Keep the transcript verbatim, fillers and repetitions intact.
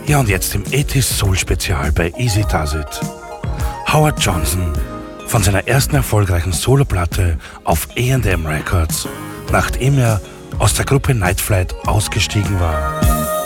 Ja, und jetzt im eighties Soul Spezial bei Easy Does It. Howard Johnson von seiner ersten erfolgreichen Soloplatte auf A and M Records, nachdem er aus der Gruppe Night Flight ausgestiegen war.